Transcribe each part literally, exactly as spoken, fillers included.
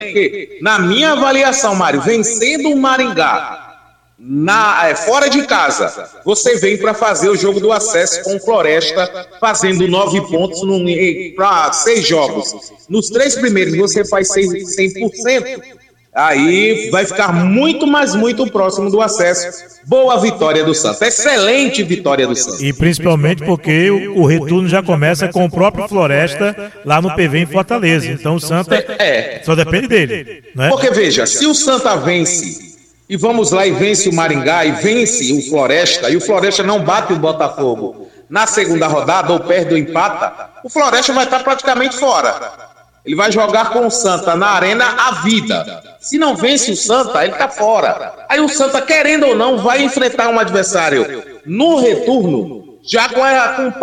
Porque, na minha avaliação, Mário, vencendo o Maringá na, é, fora de casa, você vem para fazer o jogo do acesso com o Floresta, fazendo nove pontos para seis jogos. Nos três primeiros você faz cem por cento. Aí vai ficar muito, mas muito próximo do acesso. Boa vitória do Santa. Excelente vitória do Santa. E principalmente porque o, o retorno já começa com o próprio Floresta lá no P V em Fortaleza. Então o Santa é, só depende dele, né? Porque veja, se o Santa vence, e vamos lá e vence o Maringá e vence o Floresta, e o Floresta não bate o Botafogo na segunda rodada ou perde ou empata, o Floresta vai estar praticamente fora. Ele vai jogar com o Santa na arena a vida. Se não vence o Santa, ele tá fora. Aí o Santa, querendo ou não, vai enfrentar um adversário no retorno, já com, com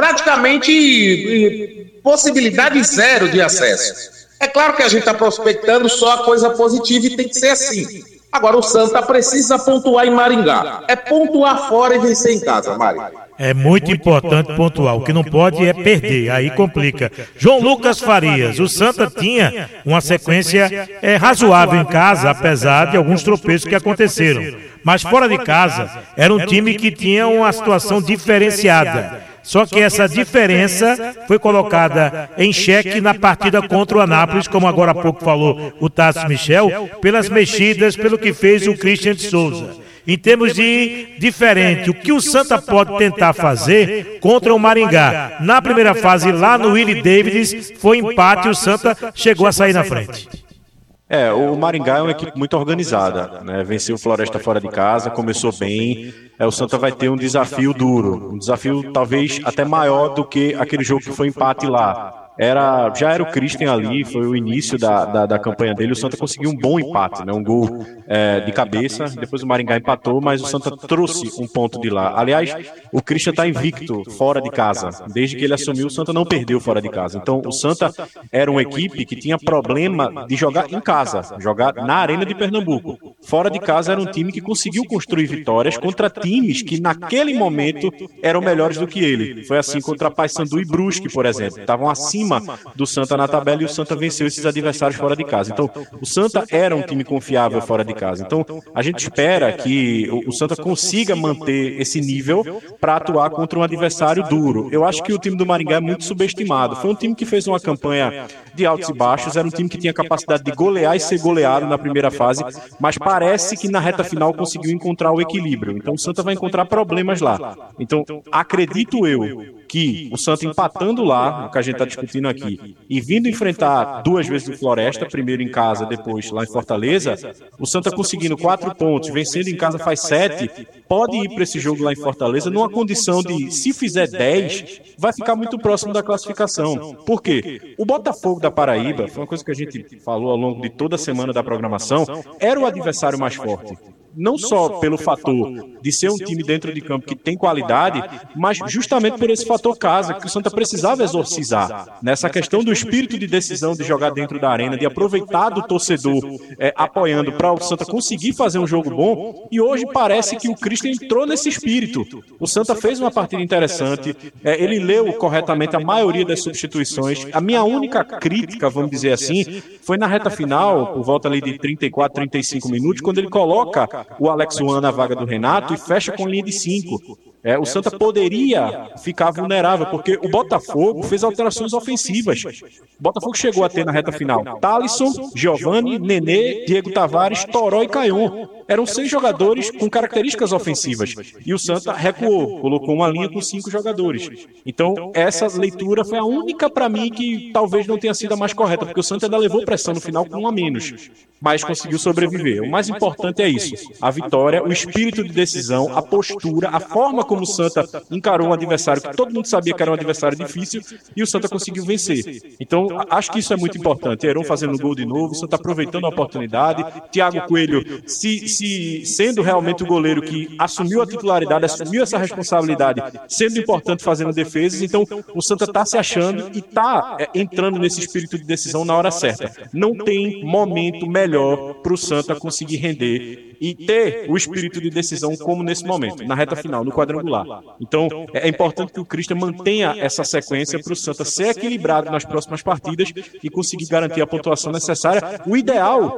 praticamente possibilidade zero de acesso. É claro que a gente está prospectando só a coisa positiva e tem que ser assim. Agora o Santa precisa pontuar em Maringá. É pontuar fora e vencer em casa, Mário. É muito importante pontuar. O que não pode é perder, aí complica. João Lucas Farias, o Santa tinha uma sequência é, razoável em casa, apesar de alguns tropeços que aconteceram. Mas fora de casa, era um time que tinha uma situação diferenciada. Só que essa diferença foi colocada em xeque na partida contra o Anápolis, como agora há pouco falou o Tássio Michel, pelas mexidas, pelo que fez o Christian de Souza. Em termos de diferente, o que o Santa pode tentar fazer contra o Maringá? Na primeira fase, lá no Willie Davids, foi empate e o Santa chegou a sair na frente. É, o Maringá é uma equipe muito organizada, né? Venceu o Floresta fora de casa, começou bem. É, o Santa vai ter um desafio duro, um desafio talvez até maior do que aquele jogo que foi empate lá. Era, já era o Christian ali, foi o início da, da, da campanha dele. O Santa conseguiu um bom empate, né? Um gol é, de cabeça. Depois o Maringá empatou, mas o Santa trouxe um ponto de lá. Aliás, o Christian está invicto fora de casa. Desde que ele assumiu, o Santa não perdeu fora de casa. Então, o Santa era uma equipe que tinha problema de jogar em casa, jogar na Arena de Pernambuco. Fora de casa era um time que conseguiu construir vitórias contra times que naquele momento eram melhores do que ele. Foi assim contra Paysandu e Brusque, por exemplo. Estavam acima do Santa na tabela e o Santa venceu esses adversários fora de casa. Então, o Santa era um time confiável fora de casa. Então, a gente espera que o Santa consiga manter esse nível para atuar contra um adversário duro. Eu acho que o time do Maringá é muito subestimado. Foi um time que fez uma campanha de altos e baixos, era um time que tinha capacidade de golear e ser goleado na primeira fase, mas parece que na reta final conseguiu encontrar o equilíbrio. Então, o Santa vai encontrar problemas lá. Então, acredito eu que o Santa empatando lá, o que a gente está discutindo aqui, e vindo enfrentar duas vezes o Floresta, primeiro em casa, depois lá em Fortaleza, o Santa conseguindo quatro pontos, vencendo em casa faz sete, pode ir para esse jogo lá em Fortaleza numa condição de, se fizer dez, vai ficar muito próximo da classificação. Por quê? O Botafogo da Paraíba, foi uma coisa que a gente falou ao longo de toda a semana da programação, era o adversário mais forte. Não só pelo fator de ser um time dentro de campo que tem qualidade, mas justamente por esse fator casa, que o Santa precisava exorcizar. Nessa questão do espírito de decisão de jogar dentro da arena, de aproveitar do torcedor é, apoiando para o Santa conseguir fazer um jogo bom, e hoje parece que o Christian entrou nesse espírito. O Santa fez uma partida interessante, é, ele leu corretamente a maioria das substituições. A minha única crítica, vamos dizer assim, foi na reta final, por volta ali de trinta e quatro, trinta e cinco minutos, quando ele coloca o Alex Juan na vaga do Renato e fecha com linha de cinco. É, o Santa poderia ficar vulnerável, porque o Botafogo fez alterações ofensivas. O Botafogo chegou a ter na reta final Thalisson, Giovani, Nenê, Diego Tavares, Toró e Caion. Eram seis jogadores com características ofensivas. E o Santa recuou, colocou uma linha com cinco jogadores. Então, essa leitura foi a única para mim que talvez não tenha sido a mais correta, porque o Santa ainda levou pressão no final com um a menos, mas conseguiu sobreviver. O mais importante é isso: a vitória, o espírito de decisão, a postura, a forma como o Santa encarou um adversário que todo mundo sabia que era um adversário difícil, e o Santa conseguiu vencer. Então, acho que isso é muito importante. Heron fazendo gol de novo, o Santa aproveitando a oportunidade, Thiago Coelho se, se, sendo realmente o goleiro que assumiu a titularidade, assumiu essa responsabilidade, sendo importante fazendo defesas. Então, o Santa está se achando e está é, entrando nesse espírito de decisão na hora certa. Não tem momento melhor para o Santa conseguir render e ter o espírito de decisão como nesse momento, na reta final, no quadrangular. Então, é importante que o Christian mantenha essa sequência para o Santa ser equilibrado nas próximas partidas e conseguir garantir a pontuação necessária. O ideal